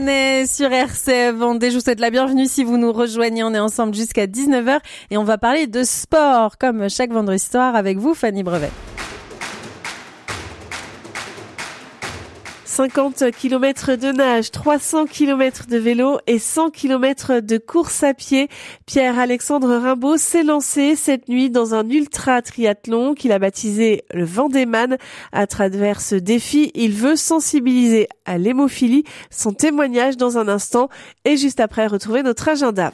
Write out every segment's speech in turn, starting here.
On est sur RCF Vendée, je vous souhaite la bienvenue si vous nous rejoignez, on est ensemble jusqu'à 19h et on va parler de sport comme chaque vendredi soir avec vous Fanny Brevet. 50 km de nage, 300 km de vélo et 100 km de course à pied. Pierre-Alexandre Rimbaud s'est lancé cette nuit dans un ultra triathlon qu'il a baptisé le Vendéman. À travers ce défi, il veut sensibiliser à l'hémophilie. Son témoignage dans un instant et juste après retrouver notre agenda.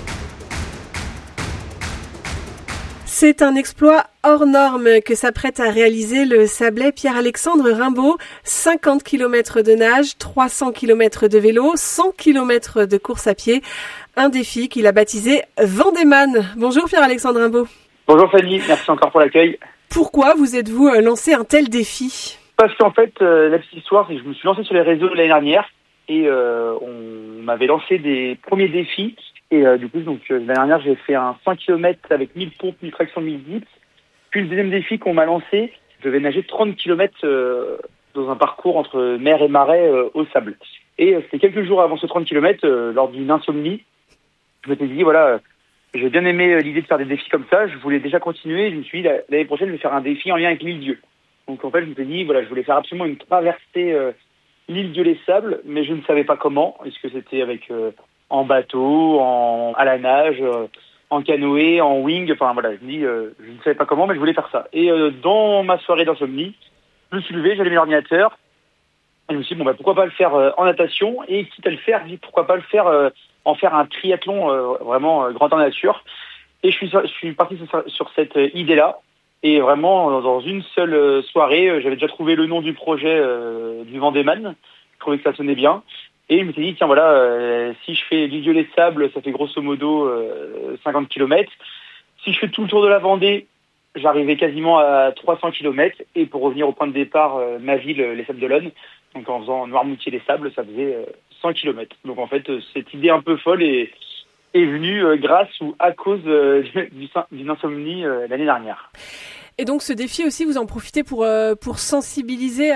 C'est un exploit hors norme que s'apprête à réaliser le Sablais Pierre-Alexandre Rimbaud. 50 km de nage, 300 km de vélo, 100 km de course à pied. Un défi qu'il a baptisé Vendéman. Bonjour Pierre-Alexandre Rimbaud. Bonjour Fanny, merci encore pour l'accueil. Pourquoi vous êtes-vous lancé un tel défi ? Parce qu'en fait, la petite histoire, c'est que je me suis lancé sur les réseaux l'année dernière et on m'avait lancé des premiers défis. Et du coup, l'année dernière, j'ai fait un 100 km avec 1000 pompes, 1000 tractions, 1000 dips. Puis le deuxième défi qu'on m'a lancé, je devais nager 30 km dans un parcours entre mer et marais au sable. Et c'était quelques jours avant ce 30 km, lors d'une insomnie. Je m'étais dit, voilà, j'ai bien aimé l'idée de faire des défis comme ça. Je voulais déjà continuer. Je me suis dit, l'année prochaine, je vais faire un défi en lien avec l'île Dieu. Donc en fait, je me suis dit, voilà, je voulais faire absolument une traversée l'île Dieu-les-Sables, mais je ne savais pas comment. Est-ce que c'était avec... en bateau, à la nage, en canoë, en wing, enfin voilà, je ne savais pas comment, mais je voulais faire ça. Et dans ma soirée d'insomnie, je me suis levé, j'ai allumé l'ordinateur, et je me suis dit, pourquoi pas le faire en natation, et quitte à le faire, pourquoi pas le faire, en faire un triathlon vraiment grandeur nature. Et je suis parti sur cette idée-là, et vraiment, dans une seule soirée, j'avais déjà trouvé le nom du projet du Vendéman, je trouvais que ça sonnait bien. Et je me suis dit, tiens, voilà, si je fais l'île les Sables, ça fait grosso modo 50 km. Si je fais tout le tour de la Vendée, j'arrivais quasiment à 300 km. Et pour revenir au point de départ, ma ville, les Sables-d'Olonne, donc en faisant Noirmoutier-les-Sables, ça faisait 100 km. Donc en fait, cette idée un peu folle est venue grâce ou à cause d'une insomnie l'année dernière. Et donc ce défi aussi, vous en profitez pour sensibiliser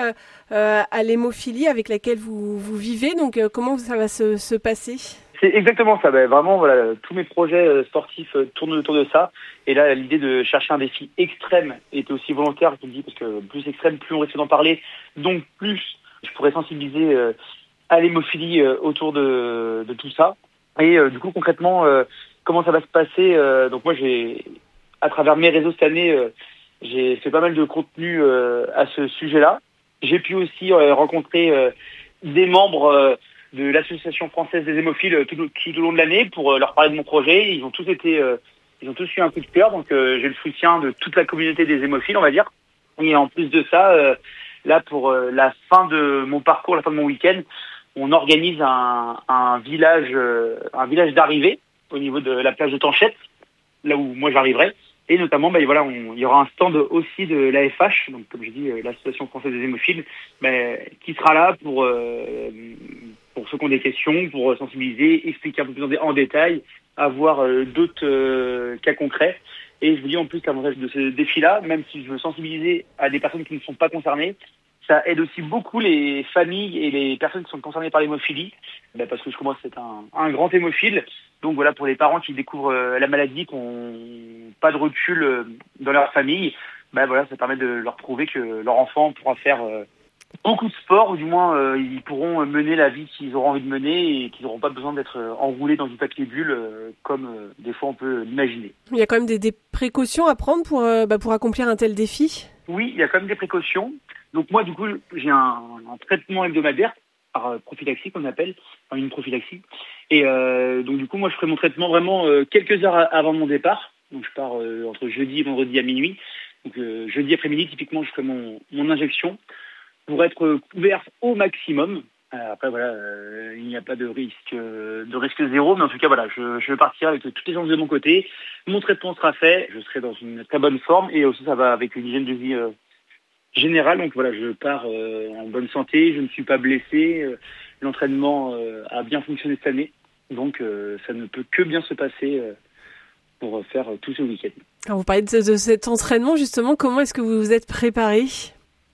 à l'hémophilie avec laquelle vous vivez. Donc comment ça va se passer ? C'est exactement ça. Vraiment, voilà, tous mes projets sportifs tournent autour de ça. Et là, l'idée de chercher un défi extrême était aussi volontaire, je me dis, parce que plus extrême, plus on risque d'en parler. Donc plus je pourrais sensibiliser à l'hémophilie autour de tout ça. Et du coup, concrètement, comment ça va se passer ? Donc moi, à travers mes réseaux cette année, j'ai fait pas mal de contenu à ce sujet-là. J'ai pu aussi rencontrer des membres de l'Association française des hémophiles tout au long de l'année pour leur parler de mon projet. Ils ont tous eu un coup de cœur, donc j'ai le soutien de toute la communauté des hémophiles, on va dire. Et en plus de ça, là pour la fin de mon parcours, la fin de mon week-end, on organise un village d'arrivée au niveau de la plage de Tanchette, là où moi j'arriverai. Et notamment, il y aura un stand aussi de l'AFH, donc comme je dis, l'Association française des hémophiles, qui sera là pour ceux qui ont des questions, pour sensibiliser, expliquer un peu plus en détail, avoir d'autres cas concrets. Et je vous dis en plus l'avantage de ce défi-là, même si je veux sensibiliser à des personnes qui ne sont pas concernées, ça aide aussi beaucoup les familles et les personnes qui sont concernées par l'hémophilie, parce que je commence à être un grand hémophile. Donc voilà, pour les parents qui découvrent la maladie, qui n'ont pas de recul dans leur famille, ça permet de leur prouver que leur enfant pourra faire beaucoup de sport, ou du moins ils pourront mener la vie qu'ils auront envie de mener et qu'ils n'auront pas besoin d'être enroulés dans du papier bulle comme des fois on peut l'imaginer. Il y a quand même des précautions à prendre pour accomplir un tel défi ? Oui, il y a quand même des précautions. Donc moi, du coup, j'ai un traitement hebdomadaire par prophylaxie qu'on appelle, une prophylaxie. Et donc du coup, moi, je ferai mon traitement vraiment quelques heures avant mon départ. Donc je pars entre jeudi et vendredi à minuit. Donc jeudi après-midi, typiquement, je ferai mon injection pour être couvert au maximum. Après, voilà, il n'y a pas de risque zéro, mais en tout cas, voilà, je vais partir avec toutes les chances de mon côté. Mon traitement sera fait, je serai dans une très bonne forme et aussi ça va avec une hygiène de vie générale. Donc voilà, je pars en bonne santé, je ne suis pas blessé, l'entraînement a bien fonctionné cette année, donc ça ne peut que bien se passer pour faire tout ce week-end. Alors vous parlez de cet entraînement justement, comment est-ce que vous vous êtes préparé ?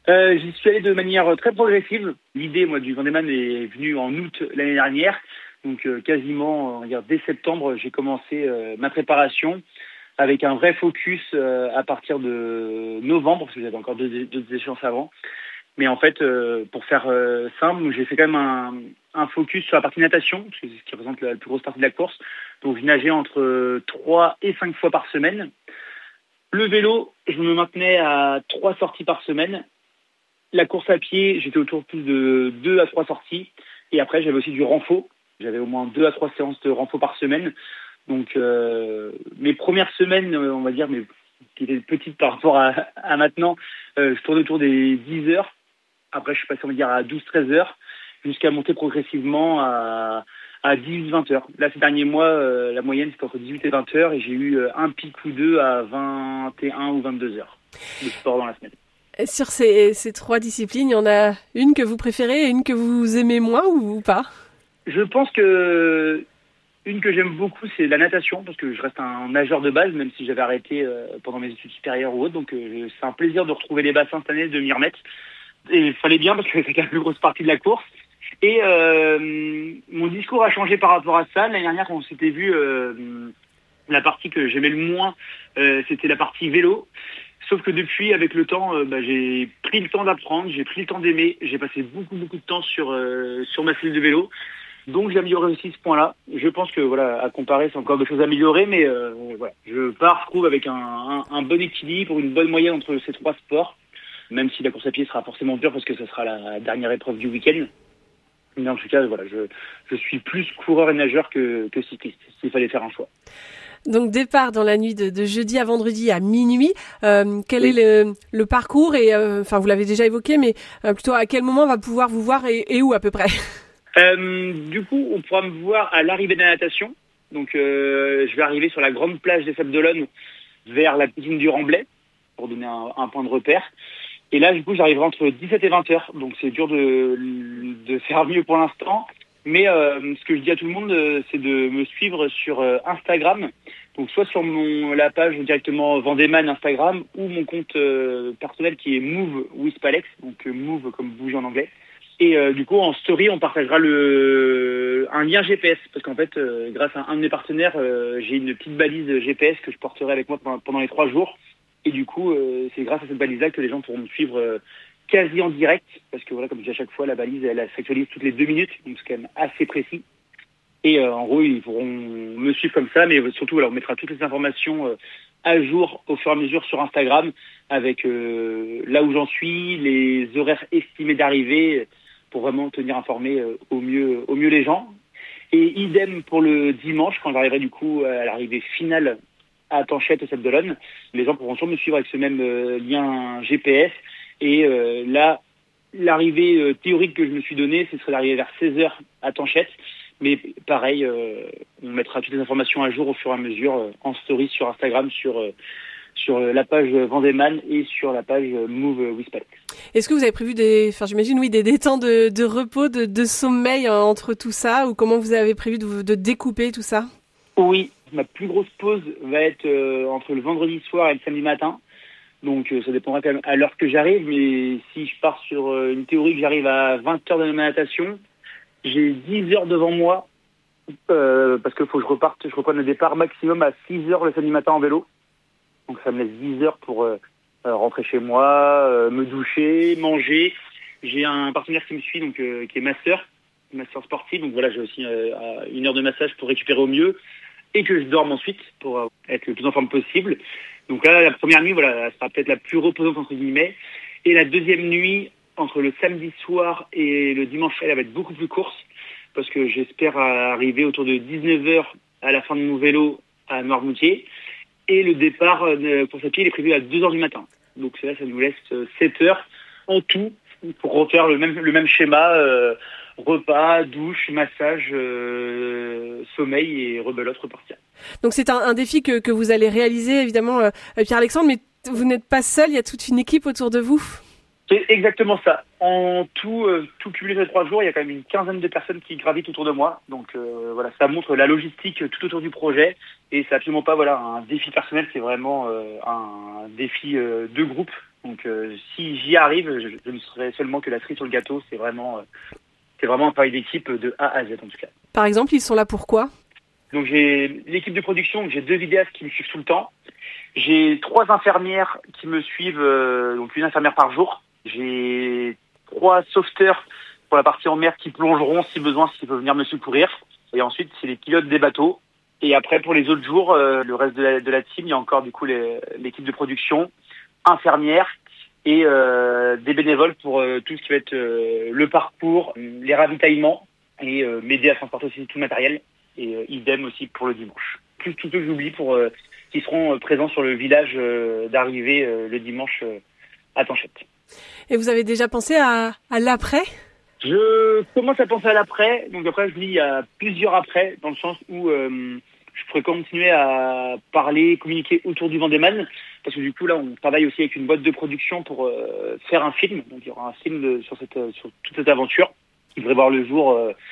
J'y suis allé de manière très progressive. L'idée, moi, du Vendée-Man est venue en août l'année dernière. Donc, quasiment, on va dire, dès septembre, j'ai commencé ma préparation avec un vrai focus à partir de novembre, parce que j'avais encore deux échéances avant. Mais en fait, pour faire simple, j'ai fait quand même un focus sur la partie natation, parce que c'est ce qui représente la plus grosse partie de la course. Donc, je nageais entre 3 et 5 fois par semaine. Le vélo, je me maintenais à 3 sorties par semaine. La course à pied, j'étais autour de plus de 2 à 3 sorties. Et après, j'avais aussi du renfo. J'avais au moins 2 à 3 séances de renfo par semaine. Donc, mes premières semaines, on va dire, mais qui étaient petites par rapport à maintenant, je tournais autour des 10 heures. Après, je suis passé, on va dire, à 12-13 heures, jusqu'à monter progressivement à 18-20 heures. Là, ces derniers mois, la moyenne, c'était entre 18 et 20 heures, et j'ai eu un pic ou deux à 21 ou 22 heures de sport dans la semaine. Sur ces 3 disciplines, il y en a une que vous préférez et une que vous aimez moins ou pas? Je pense que une que j'aime beaucoup, c'est la natation, parce que je reste un nageur de base, même si j'avais arrêté pendant mes études supérieures ou autres. Donc, c'est un plaisir de retrouver les bassins cette année, de m'y remettre. Et il fallait bien, parce que c'était la plus grosse partie de la course. Et mon discours a changé par rapport à ça. L'année dernière, quand on s'était vu, la partie que j'aimais le moins, c'était la partie vélo. Sauf que depuis, avec le temps, j'ai pris le temps d'apprendre, j'ai pris le temps d'aimer. J'ai passé beaucoup de temps sur ma selle de vélo. Donc j'ai amélioré aussi ce point-là. Je pense que voilà, à comparer, c'est encore des choses à améliorer, mais voilà, je trouve, avec un bon équilibre, une bonne moyenne entre ces 3 sports. Même si la course à pied sera forcément dure parce que ce sera la dernière épreuve du week-end. Mais en tout cas, voilà, je suis plus coureur et nageur que cycliste, s'il fallait faire un choix. Donc départ dans la nuit de jeudi à vendredi à minuit. Quel est le parcours et enfin vous l'avez déjà évoqué, mais plutôt à quel moment on va pouvoir vous voir et où à peu près? Du coup, on pourra me voir à l'arrivée de la natation. Donc je vais arriver sur la grande plage des Sables d'Olonne vers la piscine du Remblai pour donner un point de repère. Et là, du coup, j'arriverai entre 17 et 20 heures. Donc, c'est dur de faire mieux pour l'instant. Mais ce que je dis à tout le monde, c'est de me suivre sur Instagram. Donc, soit sur la page directement Vendée-Man Instagram, ou mon compte personnel qui est Move with Palex. Donc, Move comme bouger en anglais. Et du coup, en story, on partagera un lien GPS. Parce qu'en fait, grâce à un de mes partenaires, j'ai une petite balise GPS que je porterai avec moi pendant les 3 jours. Et du coup, c'est grâce à cette balise-là que les gens pourront me suivre quasi en direct. Parce que voilà, comme je dis à chaque fois, la balise, elle s'actualise toutes les 2 minutes. Donc c'est quand même assez précis. Et en gros, ils pourront me suivre comme ça. Mais surtout, voilà, on mettra toutes les informations à jour au fur et à mesure sur Instagram. Avec là où j'en suis, les horaires estimés d'arrivée, pour vraiment tenir informé au mieux les gens. Et idem pour le dimanche, quand j'arriverai du coup à l'arrivée finale à Tanchette et Sables d'Olonne. Les gens pourront sûrement me suivre avec ce même lien GPS. Et là, l'arrivée théorique que je me suis donnée, ce serait d'arriver vers 16h à Tanchette. Mais pareil, on mettra toutes les informations à jour au fur et à mesure en story sur Instagram, sur la page Vendée-Man et sur la page Move with Palex. Est-ce que vous avez prévu des temps de repos, de sommeil entre tout ça, ou comment vous avez prévu de découper tout ça? Oui, ma plus grosse pause va être entre le vendredi soir et le samedi matin. Donc ça dépendra quand même à l'heure que j'arrive. Mais si je pars sur une théorie que j'arrive à 20 heures de ma natation, j'ai 10 heures devant moi parce qu'il faut que je reprenne le départ maximum à 6 heures le samedi matin en vélo. Donc ça me laisse 10 heures pour rentrer chez moi, me doucher, manger. J'ai un partenaire qui me suit, donc qui est ma sœur sportive. Donc voilà, j'ai aussi 1 heure de massage pour récupérer au mieux et que je dorme ensuite pour être le plus en forme possible. Donc là, la première nuit, voilà, elle sera peut-être la plus reposante entre guillemets. Et la deuxième nuit, entre le samedi soir et le dimanche, elle va être beaucoup plus courte parce que j'espère arriver autour de 19h à la fin de mon vélo à Noirmoutier. Et le départ pour cette pied, il est prévu à 2h du matin. Donc là, ça nous laisse 7 heures en tout pour refaire le même schéma, repas, douche, massage, sommeil et rebelote, repartir. Donc c'est un défi que vous allez réaliser évidemment, Pierre-Alexandre, mais vous n'êtes pas seul, il y a toute une équipe autour de vous. C'est exactement ça. En tout cumulé sur les 3 jours, il y a quand même une quinzaine de personnes qui gravitent autour de moi. Donc voilà, ça montre la logistique tout autour du projet. Et c'est absolument pas un défi personnel, c'est vraiment un défi de groupe Donc si j'y arrive, je ne serai seulement que la cerise sur le gâteau. C'est vraiment un travail d'équipe de A à Z en tout cas. Par exemple, ils sont là pour quoi ? Donc j'ai l'équipe de production, donc j'ai 2 vidéastes qui me suivent tout le temps. J'ai 3 infirmières qui me suivent, donc une infirmière par jour. J'ai 3 sauveteurs pour la partie en mer qui plongeront si besoin, s'ils peuvent venir me secourir. Et ensuite, c'est les pilotes des bateaux. Et après, pour les autres jours, le reste de la team, il y a encore du coup l'équipe de production, infirmières et des bénévoles pour tout ce qui va être le parcours, les ravitaillements et m'aider à transporter aussi tout le matériel. Et idem aussi pour le dimanche. Plus tous ceux que j'oublie qui seront présents sur le village d'arrivée le dimanche à Tanchette. Et vous avez déjà pensé à l'après ? Je commence à penser à l'après. Donc après, je me dis il y a plusieurs après, dans le sens où je pourrais continuer à parler, communiquer autour du Vendéman. Parce que du coup, là, on travaille aussi avec une boîte de production pour faire un film. Donc il y aura un film sur toute cette aventure qui devrait voir le jour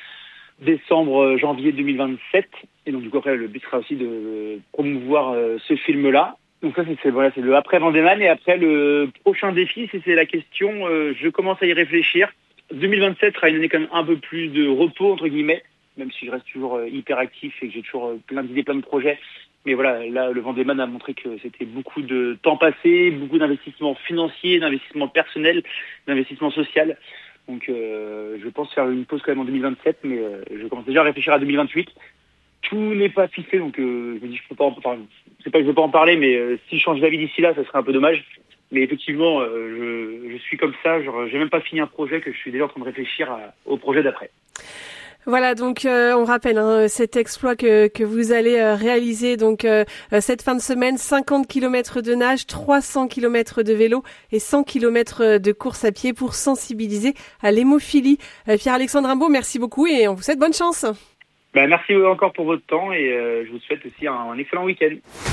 décembre, janvier 2027. Et donc du coup après le but sera aussi de promouvoir ce film-là. Donc ça c'est le après Vendéman. Et après le prochain défi, c'est la question, je commence à y réfléchir. 2027 sera une année quand même un peu plus de repos entre guillemets, même si je reste toujours hyper actif et que j'ai toujours plein d'idées, plein de projets. Mais voilà, là le Vendéman a montré que c'était beaucoup de temps passé, beaucoup d'investissements financiers, d'investissements personnels, d'investissements sociaux. Donc je pense faire une pause quand même en 2027, mais je commence déjà à réfléchir à 2028. Tout n'est pas fixé, donc je me dis c'est pas que je veux pas en parler, mais si je change d'avis d'ici là, ça serait un peu dommage. Mais effectivement, je suis comme ça, genre j'ai même pas fini un projet que je suis déjà en train de réfléchir au projet d'après. Voilà, donc on rappelle cet exploit que vous allez réaliser donc cette fin de semaine, 50 km de nage, 300 km de vélo et 100 km de course à pied pour sensibiliser à l'hémophilie. Pierre-Alexandre Rimbaud, merci beaucoup et on vous souhaite bonne chance. Merci encore pour votre temps et je vous souhaite aussi un excellent week-end.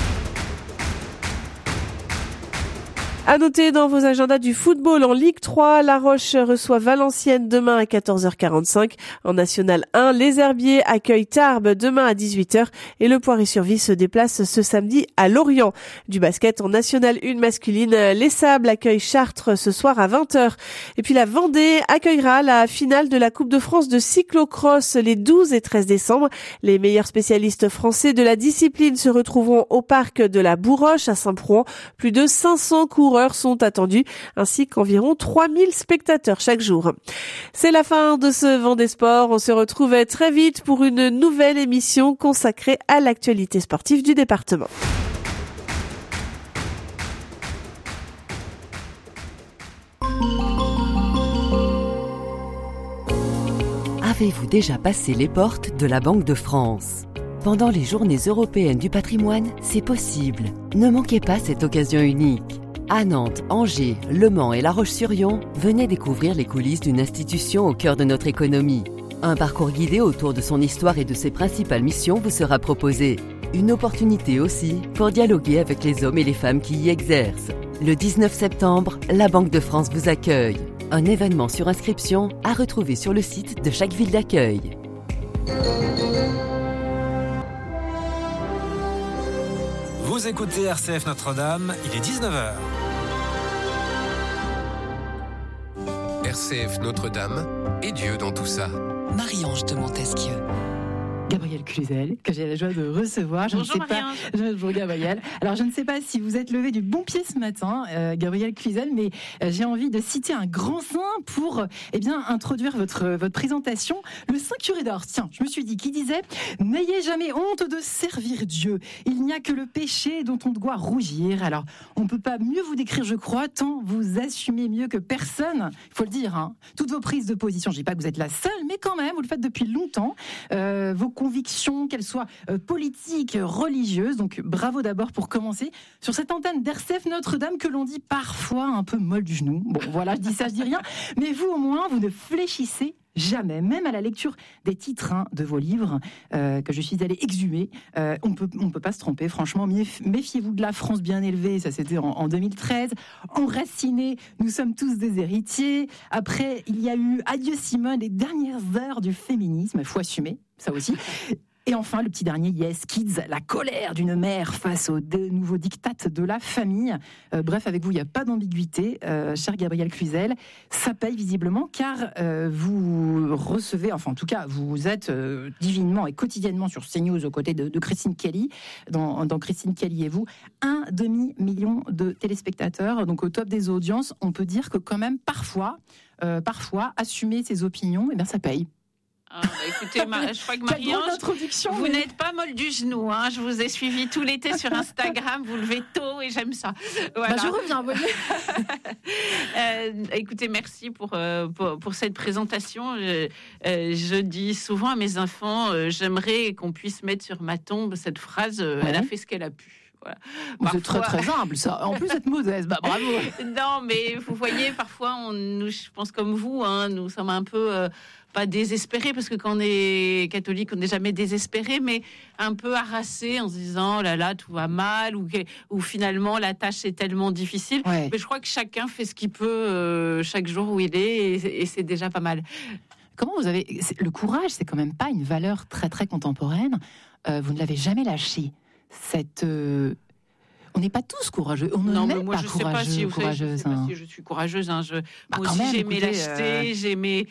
À noter dans vos agendas du football en Ligue 3, La Roche reçoit Valenciennes demain à 14h45. En National 1, Les Herbiers accueillent Tarbes demain à 18h et le Poiré-sur-Vie se déplace ce samedi à Lorient. Du basket en National 1 masculine, Les Sables accueillent Chartres ce soir à 20h. Et puis la Vendée accueillera la finale de la Coupe de France de cyclocross les 12 et 13 décembre. Les meilleurs spécialistes français de la discipline se retrouveront au parc de la Bourroche à Saint-Prouan. Plus de 500 coureurs sont attendus, ainsi qu'environ 3000 spectateurs chaque jour. C'est la fin de ce Vendée Sport. On se retrouve très vite pour une nouvelle émission consacrée à l'actualité sportive du département. Avez-vous déjà passé les portes de la Banque de France ? Pendant les Journées européennes du patrimoine, c'est possible. Ne manquez pas cette occasion unique. À Nantes, Angers, Le Mans et La Roche-sur-Yon, venez découvrir les coulisses d'une institution au cœur de notre économie. Un parcours guidé autour de son histoire et de ses principales missions vous sera proposé. Une opportunité aussi pour dialoguer avec les hommes et les femmes qui y exercent. Le 19 septembre, la Banque de France vous accueille. Un événement sur inscription à retrouver sur le site de chaque ville d'accueil. Vous écoutez RCF Notre-Dame, il est 19h. RCF Notre-Dame et Dieu dans tout ça. Marie-Ange de Montesquieu. Gabrielle Cluzel, que j'ai la joie de recevoir. Bonjour Marie-Ange. Bonjour Gabrielle. Alors je ne sais pas si vous êtes levée du bon pied ce matin, Gabrielle Cluzel, mais j'ai envie de citer un grand saint pour introduire votre présentation. Le Saint Curé d'Ars. Tiens, je me suis dit, qui disait « N'ayez jamais honte de servir Dieu. Il n'y a que le péché dont on doit rougir. » Alors, on ne peut pas mieux vous décrire, je crois, tant vous assumez mieux que personne. Il faut le dire, hein. Toutes vos prises de position, je ne dis pas que vous êtes la seule, mais quand même, vous le faites depuis longtemps. Vos convictions, qu'elles soient politiques, religieuses. Donc bravo d'abord pour commencer sur cette antenne d'RCF Notre-Dame que l'on dit parfois un peu molle du genou. Bon voilà, je dis ça, je dis rien. Mais vous au moins, vous ne fléchissez jamais, même à la lecture des titres de vos livres que je suis allée exhumer. On peut pas se tromper, franchement. Méfiez-vous de la France bien élevée, ça c'était en 2013. Enracinés, nous sommes tous des héritiers. Après, il y a eu Adieu Simone, les dernières heures du féminisme, il faut assumer, ça aussi. Et enfin, le petit dernier, Yes Kids, la colère d'une mère face aux nouveaux diktats de la famille. Bref, avec vous, il n'y a pas d'ambiguïté, cher Gabriel Cluzel. Ça paye visiblement, car vous recevez, enfin en tout cas, vous êtes divinement et quotidiennement sur CNews aux côtés de Christine Kelly, dans Christine Kelly et vous, 1,5 million de téléspectateurs, donc au top des audiences. On peut dire que quand même, parfois, assumer ses opinions, eh bien, ça paye. Écoutez, je crois que Marie-Ange, vous n'êtes pas molle du genou. Hein. Je vous ai suivi tout l'été sur Instagram. Vous levez tôt et j'aime ça. Voilà. Je reviens, vous voyez. Écoutez, merci pour cette présentation. Je dis souvent à mes enfants, j'aimerais qu'on puisse mettre sur ma tombe cette phrase. Elle a fait ce qu'elle a pu. Voilà. Vous êtes très très humble, ça. En plus, vous êtes modeste. Bravo. Non, mais vous voyez, parfois, je pense comme vous, hein, nous sommes un peu pas désespérés, parce que quand on est catholique, on n'est jamais désespéré, mais un peu harassé en se disant, oh là là, tout va mal, ou finalement la tâche est tellement difficile. Ouais. Mais je crois que chacun fait ce qu'il peut chaque jour où il est, et c'est déjà pas mal. Comment vous avez le courage, c'est quand même pas une valeur très très contemporaine. Vous ne l'avez jamais lâché. On n'est pas tous courageux. On non, n'est moi, pas courageuse. Je sais pas si je suis courageuse. Hein. Moi aussi, j'ai mes lâchetés, j'ai mes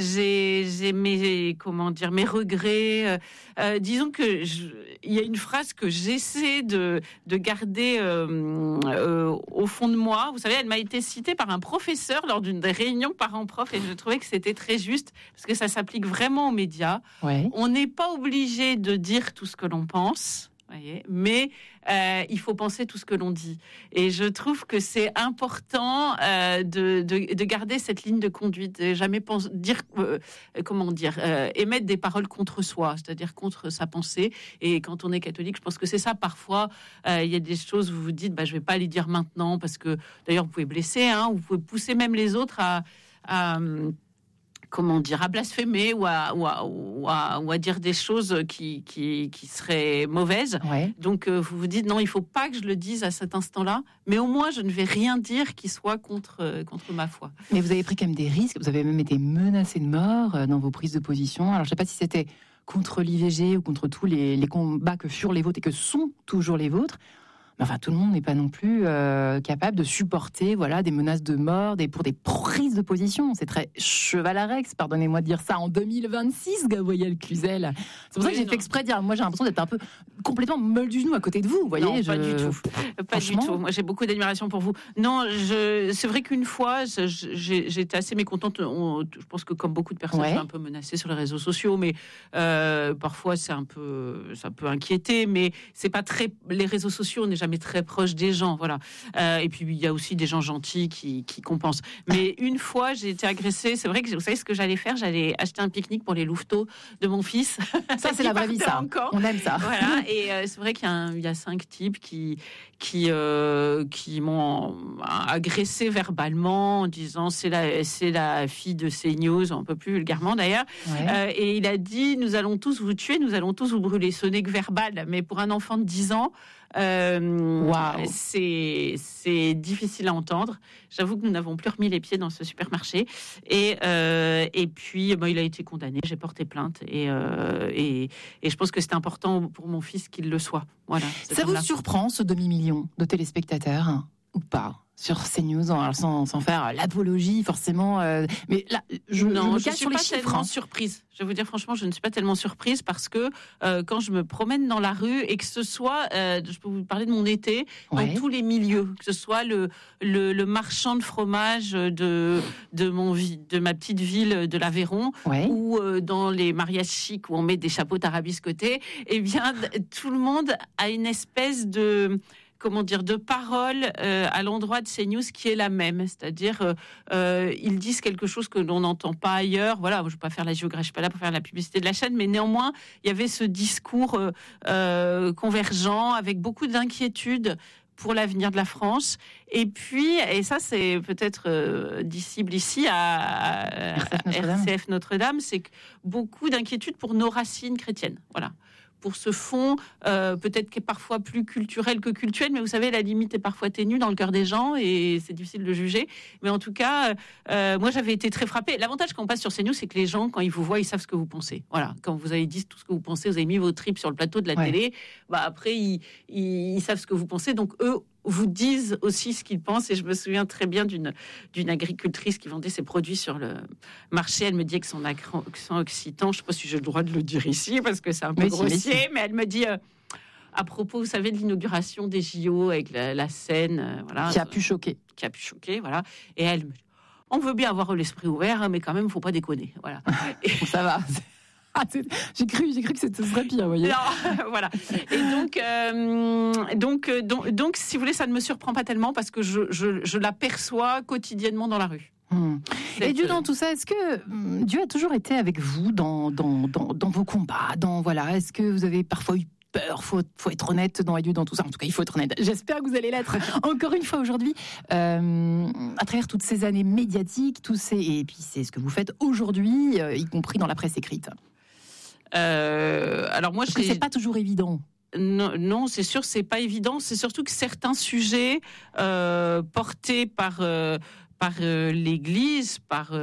mes regrets. Disons que il y a une phrase que j'essaie de garder au fond de moi. Vous savez, elle m'a été citée par un professeur lors d'une réunion parents-prof, et je trouvais que c'était très juste, parce que ça s'applique vraiment aux médias. Ouais. On n'est pas obligé de dire tout ce que l'on pense. Mais il faut penser tout ce que l'on dit, et je trouve que c'est important de garder cette ligne de conduite, et jamais émettre des paroles contre soi, c'est-à-dire contre sa pensée. Et quand on est catholique, je pense que c'est ça. Parfois, il y a des choses où vous vous dites, je vais pas les dire maintenant, parce que d'ailleurs vous pouvez blesser, hein, vous pouvez pousser même les autres à blasphémer ou à dire des choses qui seraient mauvaises. Ouais. Donc vous vous dites non, il faut pas que je le dise à cet instant-là, mais au moins je ne vais rien dire qui soit contre ma foi. Mais vous avez pris quand même des risques, vous avez même été menacé de mort dans vos prises de position. Alors je sais pas si c'était contre l'IVG ou contre tous les combats que furent les vôtres et que sont toujours les vôtres. Mais enfin, tout le monde n'est pas non plus capable de supporter, des menaces de mort, pour des prises de position. C'est très chevaleresque, pardonnez-moi de dire ça, en 2026, Gabriel Cluzel. C'est pour ça que j'ai fait exprès de dire, moi j'ai l'impression d'être un peu complètement molle du genou à côté de vous, vous voyez. Non, pas du tout. Pas du tout. Moi, j'ai beaucoup d'admiration pour vous. Non, c'est vrai qu'une fois, j'étais assez mécontente. Je pense que comme beaucoup de personnes, je suis un peu menacée sur les réseaux sociaux, mais parfois ça peut inquiéter, mais c'est pas très. Les réseaux sociaux, on n'est jamais très proche des gens, voilà. Et puis il y a aussi des gens gentils qui compensent. Mais une fois, j'ai été agressée. C'est vrai que vous savez ce que j'allais faire, j'allais acheter un pique-nique pour les louveteaux de mon fils. Ça c'est la vraie vie, ça. Encore. On aime ça. Voilà. Et c'est vrai qu'il y a 5 types qui m'ont agressé verbalement en disant c'est la fille de CNews, un peu plus vulgairement d'ailleurs. Ouais. Et il a dit nous allons tous vous tuer, nous allons tous vous brûler. Ce n'est que verbal, mais pour un enfant de 10 ans. Wow. C'est difficile à entendre. J'avoue que nous n'avons plus remis les pieds dans ce supermarché. Et puis, il a été condamné. J'ai porté plainte. Et je pense que c'était important pour mon fils qu'il le soit. Voilà. Ça vous surprend, ce demi-million de téléspectateurs, ou pas? Sur CNews, sans faire l'apologie forcément, mais là, je suis pas tellement surprise. Je vais vous dire franchement, je ne suis pas tellement surprise, parce que quand je me promène dans la rue, et que ce soit, je peux vous parler de mon été, dans tous les milieux, que ce soit le marchand de fromage de ma petite ville de l'Aveyron, ou dans les mariages chics où on met des chapeaux tarabiscotés, eh bien tout le monde a une espèce de parole à l'endroit de CNews qui est la même, c'est-à-dire ils disent quelque chose que l'on n'entend pas ailleurs. Voilà, je ne vais pas faire la géographie, je suis pas là pour faire la publicité de la chaîne, mais néanmoins il y avait ce discours convergent avec beaucoup d'inquiétude pour l'avenir de la France. Et puis, et ça c'est peut-être disciple ici à RCF Notre-Dame, c'est que beaucoup d'inquiétude pour nos racines chrétiennes. Voilà. pour ce fond, peut-être qui est parfois plus culturel que cultuel, mais vous savez, la limite est parfois ténue dans le cœur des gens et c'est difficile de juger. Mais en tout cas, moi, j'avais été très frappée. L'avantage quand on passe sur CNews, c'est que les gens, quand ils vous voient, ils savent ce que vous pensez. Voilà, quand vous avez dit tout ce que vous pensez, vous avez mis vos tripes sur le plateau de la télé, après, ils savent ce que vous pensez. Donc, eux vous disent aussi ce qu'ils pensent. Et je me souviens très bien d'une agricultrice qui vendait ses produits sur le marché. Elle me dit que son accent occitan, je ne sais pas si j'ai le droit de le dire ici, parce que c'est un peu grossier, mais elle me dit... à propos, vous savez, de l'inauguration des JO avec la scène, voilà, qui a pu choquer, voilà. Et elle me dit, on veut bien avoir l'esprit ouvert, hein, mais quand même, faut pas déconner, voilà. Et ça va. J'ai cru que ce serait pire, vous voyez. Non, voilà. Et donc, si vous voulez, ça ne me surprend pas tellement parce que je l'aperçois quotidiennement dans la rue. Et Dieu, dans tout ça, est-ce que Dieu a toujours été avec vous dans vos combats, est-ce que vous avez parfois eu peur? Faut être honnête dans Dieu dans tout ça. En tout cas, il faut être honnête. J'espère que vous allez l'être encore une fois aujourd'hui, à travers toutes ces années médiatiques, et puis c'est ce que vous faites aujourd'hui, y compris dans la presse écrite. Alors moi, parce que c'est pas toujours évident. Non, c'est sûr, c'est pas évident. C'est surtout que certains sujets portés par l'Église,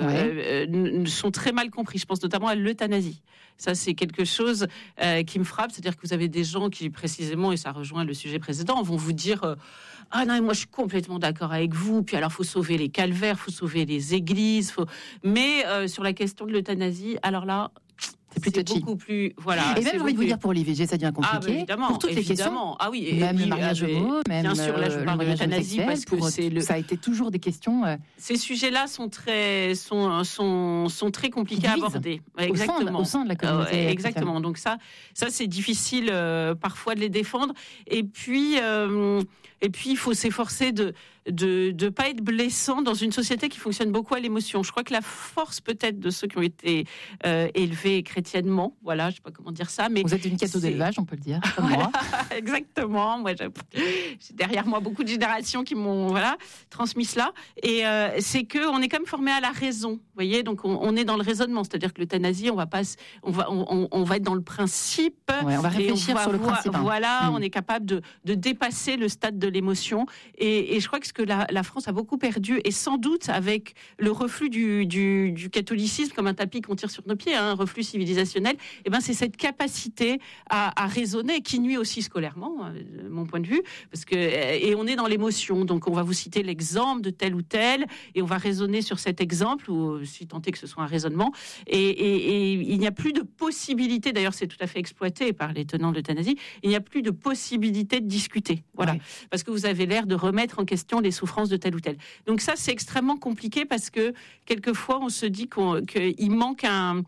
sont très mal compris. Je pense notamment à l'euthanasie. Ça, c'est quelque chose qui me frappe. C'est-à-dire que vous avez des gens qui, précisément, et ça rejoint le sujet précédent, vont vous dire ah non, moi je suis complètement d'accord avec vous. Puis alors, faut sauver les calvaires, faut sauver les églises. Mais sur la question de l'euthanasie, alors là... C'est beaucoup plus, voilà. Et même, j'ai envie de vous dire, pour l'IVG, ça devient compliqué. Évidemment, pour toutes les questions. Ah oui, même le mariage homo, même bien sûr, là, je parle de l'euthanasie parce que ça a été toujours des questions. Ces sujets-là sont très compliqués à aborder. Exactement. Au sein de la communauté. Exactement. Donc ça, c'est difficile parfois de les défendre. Et puis, il faut s'efforcer de pas être blessant dans une société qui fonctionne beaucoup à l'émotion. Je crois que la force peut-être de ceux qui ont été élevés chrétiennement, voilà, je sais pas comment dire ça, mais vous êtes une catho d'élevage, on peut le dire, comme moi. Exactement. Moi, j'ai derrière moi beaucoup de générations qui m'ont transmis cela. Et c'est que on est quand même formé à la raison, vous voyez. Donc on est dans le raisonnement, c'est-à-dire que l'euthanasie, on va être dans le principe. Ouais, on va réfléchir sur le principe. Voilà, on est capable de dépasser le stade de l'émotion. Et je crois que ce que la France a beaucoup perdu, et sans doute avec le reflux du catholicisme comme un tapis qu'on tire sur nos pieds, un reflux civilisationnel, c'est cette capacité à raisonner qui nuit aussi scolairement, de mon point de vue, et on est dans l'émotion. Donc on va vous citer l'exemple de tel ou tel, et on va raisonner sur cet exemple, ou si tant est que ce soit un raisonnement, et il n'y a plus de possibilité, d'ailleurs c'est tout à fait exploité par les tenants de l'euthanasie, il n'y a plus de possibilité de discuter, parce que vous avez l'air de remettre en question les souffrances de tel ou tel. Donc ça, c'est extrêmement compliqué parce que quelquefois, on se dit qu'il manque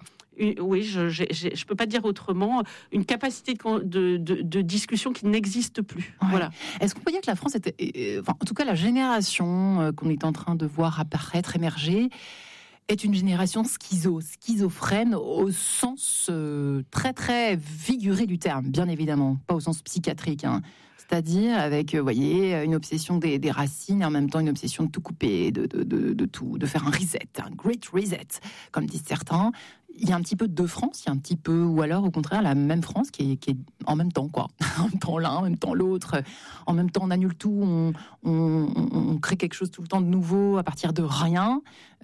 je peux pas dire autrement, une capacité de discussion qui n'existe plus. Ouais. Voilà. Est-ce qu'on peut dire que la France était, en tout cas la génération qu'on est en train de voir apparaître, émerger, est une génération schizophrène au sens très très figuré du terme, bien évidemment, pas au sens psychiatrique, hein. C'est-à-dire avec, vous voyez, une obsession des racines et en même temps une obsession de tout couper, de tout, de faire un reset, un great reset, comme disent certains. Il y a un petit peu de deux France, il y a un petit peu, ou alors au contraire la même France qui est en même temps, quoi. En même temps l'un, en même temps l'autre, en même temps on annule tout, on crée quelque chose tout le temps de nouveau à partir de rien.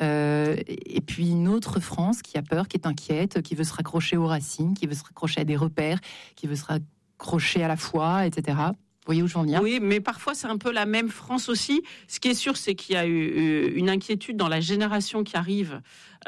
Et puis une autre France qui a peur, qui est inquiète, qui veut se raccrocher aux racines, qui veut se raccrocher à des repères, qui veut se raccrocher à la foi, etc. Vous voyez où je veux en venir ? Oui, mais parfois c'est un peu la même France aussi. Ce qui est sûr, c'est qu'il y a eu une inquiétude dans la génération qui arrive,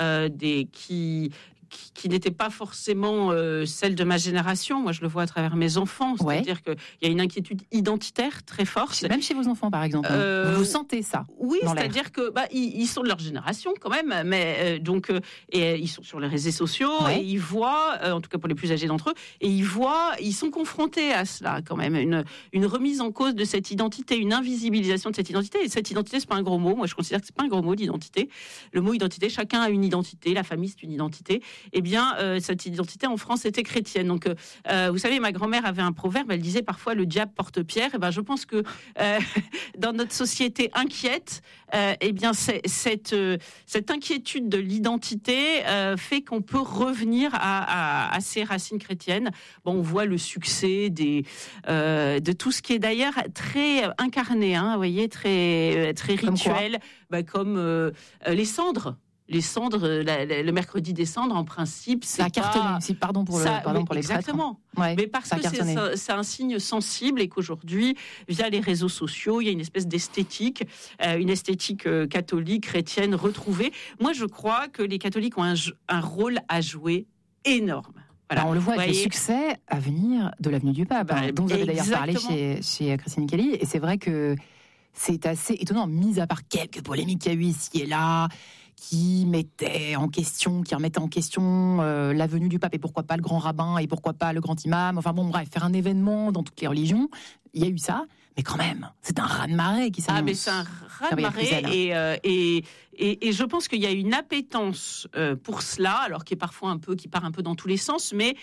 qui n'était pas forcément celle de ma génération. Moi, je le vois à travers mes enfants. C'est-à-dire qu'il y a une inquiétude identitaire très forte. Même chez vos enfants, par exemple. Vous sentez ça ? Oui, c'est-à-dire que ils sont de leur génération quand même, mais et ils sont sur les réseaux sociaux et ils voient, en tout cas pour les plus âgés d'entre eux, et ils sont confrontés à cela quand même, une remise en cause de cette identité, une invisibilisation de cette identité. Et cette identité, c'est pas un gros mot. Moi, je considère que c'est pas un gros mot, l'identité. Le mot identité, chacun a une identité. La famille, c'est une identité. eh bien, cette identité en France était chrétienne. Donc, vous savez, ma grand-mère avait un proverbe, elle disait parfois le diable porte pierre. Et ben, je pense que dans notre société inquiète, eh bien, cette inquiétude de l'identité fait qu'on peut revenir à ces racines chrétiennes. Bon, on voit le succès de tout ce qui est d'ailleurs très incarné, hein, vous voyez, très rituel, comme les cendres. Les cendres, le mercredi des cendres, en principe, c'est ça a cartonné. Pardon pour les prêtres. Exactement. Ouais, mais parce que c'est un signe sensible et qu'aujourd'hui, via les réseaux sociaux, il y a une espèce d'esthétique, une esthétique catholique, chrétienne retrouvée. Moi, je crois que les catholiques ont un rôle à jouer énorme. Voilà. On le voit avec le succès à venir de l'avenue du Pape, dont vous avez d'ailleurs parlé chez Christine Kelly. Et c'est vrai que c'est assez étonnant, mis à part quelques polémiques qu'il y a eu ici et là, qui remettaient en question la venue du pape et pourquoi pas le grand rabbin et pourquoi pas le grand imam. Enfin bon, bref, faire un événement dans toutes les religions, il y a eu ça. Mais quand même, c'est un raz-de-marée qui s'annonce. Ah, mais c'est un raz-de-marée et je pense qu'il y a une appétence pour cela, alors qui part un peu dans tous les sens, mais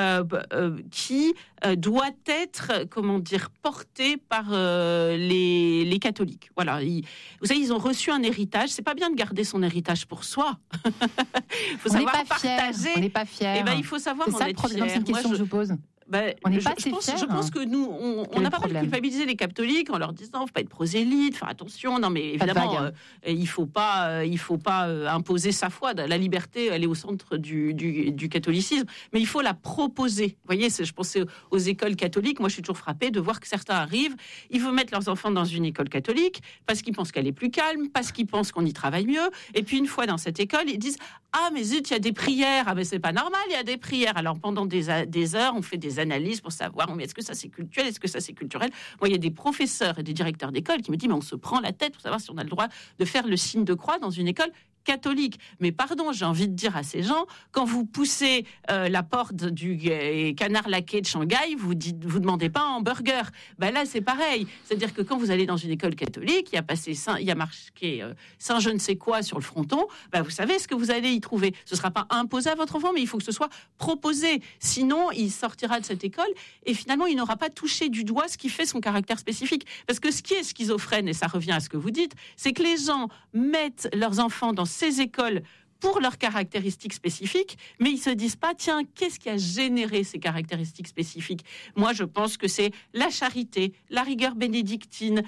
qui doit être, portée par les catholiques. Voilà. Vous savez, ils ont reçu un héritage. C'est pas bien de garder son héritage pour soi. Il faut savoir partager. On n'est pas fiers. Et ben, il faut savoir en être fier. C'est ça le problème. C'est une question que je vous pose. On n'est pas assez fiers. Je pense que nous, on n'a pas mal culpabilisé les catholiques en leur disant, faut pas être prosélyte, faire attention. Non, mais évidemment, il faut pas imposer sa foi. La liberté, elle est au centre du catholicisme, mais il faut la proposer. Vous voyez, je pensais aux écoles catholiques. Moi, je suis toujours frappée de voir que certains arrivent, ils veulent mettre leurs enfants dans une école catholique parce qu'ils pensent qu'elle est plus calme, parce qu'ils pensent qu'on y travaille mieux. Et puis, une fois dans cette école, ils disent, ah, mais zut, il y a des prières. Ah, mais c'est pas normal, il y a des prières. Alors, pendant des heures, on fait des analyses pour savoir, mais est-ce que ça c'est culturel, est-ce que ça c'est culturel. Moi, il y a des professeurs et des directeurs d'école qui me disent, mais on se prend la tête pour savoir si on a le droit de faire le signe de croix dans une école catholique. Mais pardon, j'ai envie de dire à ces gens, quand vous poussez la porte du Canard Laqué de Shanghai, vous demandez pas un hamburger. Là, c'est pareil. C'est-à-dire que quand vous allez dans une école catholique, il y a marqué Saint je ne sais quoi sur le fronton, vous savez ce que vous allez y trouver. Ce sera pas imposé à votre enfant, mais il faut que ce soit proposé. Sinon, il sortira de cette école et finalement, il n'aura pas touché du doigt ce qui fait son caractère spécifique. Parce que ce qui est schizophrène, et ça revient à ce que vous dites, c'est que les gens mettent leurs enfants dans ces écoles pour leurs caractéristiques spécifiques, mais ils se disent pas, tiens, qu'est-ce qui a généré ces caractéristiques spécifiques ? Moi, je pense que c'est la charité, la rigueur bénédictine,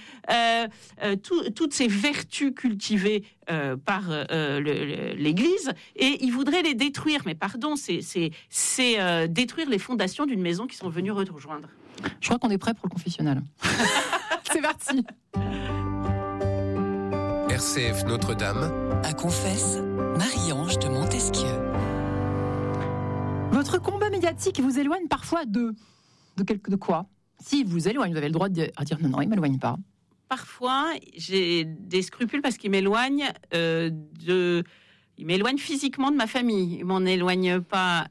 toutes ces vertus cultivées par l'Église, et ils voudraient les détruire. Mais pardon, c'est détruire les fondations d'une maison qu'ils sont venus rejoindre. Je crois qu'on est prêt pour le confessionnal. C'est parti. RCF Notre-Dame. À Confesse, Marie-Ange de Montesquieu. Votre combat médiatique vous éloigne parfois de quoi ? Si vous éloigne, vous avez le droit de dire non, il ne m'éloigne pas. Parfois, j'ai des scrupules parce qu'il m'éloigne il m'éloigne physiquement de ma famille. Il m'en éloigne pas,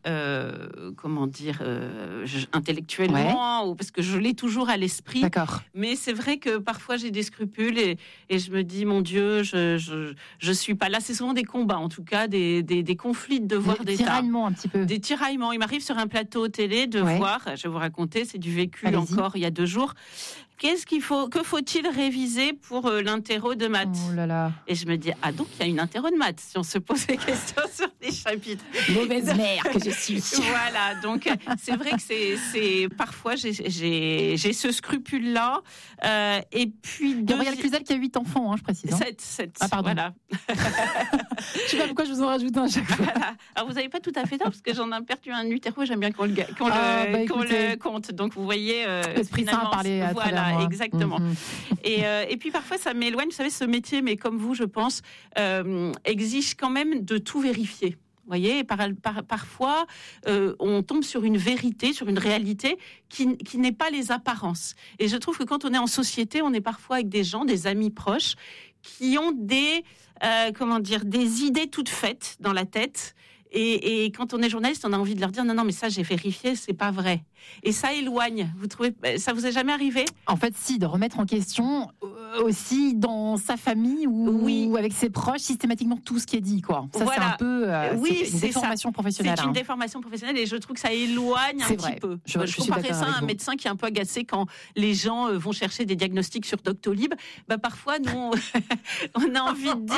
intellectuellement, ou parce que je l'ai toujours à l'esprit. D'accord. Mais c'est vrai que parfois j'ai des scrupules et je me dis, mon Dieu, je suis pas là. C'est souvent des combats, en tout cas, des conflits de devoir d'État. Des tiraillements un petit peu. Des tiraillements. Il m'arrive sur un plateau télé de voir, je vais vous raconter, c'est du vécu encore il y a 2 jours. Que faut-il réviser pour l'interro de maths ? Oh là là. Et je me dis, donc il y a une interro de maths, si on se pose des questions sur les chapitres. Mauvaise mère que je suis. Voilà, donc c'est vrai que c'est parfois j'ai ce scrupule-là. Et puis... Gabrielle Cluzel qui a 8 enfants, je précise. 7. Ah, pardon. Voilà. Je sais pas pourquoi je vous en rajoute un à chaque fois. Voilà. Alors vous n'avez pas tout à fait tort, parce que j'en ai perdu un utero, j'aime bien qu'on le compte. Donc vous voyez... L'Esprit Saint parlait à travers moi. Exactement. Et puis parfois ça m'éloigne, vous savez, ce métier, mais comme vous, je pense, exige quand même de tout vérifier. Vous voyez, parfois, on tombe sur une vérité, sur une réalité qui n'est pas les apparences. Et je trouve que quand on est en société, on est parfois avec des gens, des amis proches, qui ont des idées toutes faites dans la tête. Et quand on est journaliste, on a envie de leur dire non, mais ça j'ai vérifié, c'est pas vrai. Et ça éloigne. Vous trouvez, ça vous est jamais arrivé ? En fait, si, de remettre en question. aussi dans sa famille ou avec ses proches systématiquement tout ce qui est dit, quoi. Ça, c'est un peu une déformation professionnelle. C'est une déformation professionnelle et je trouve que ça éloigne un petit peu. Je comparais ça à un médecin qui est un peu agacé quand les gens vont chercher des diagnostics sur Doctolib. Parfois, nous, on a envie de dire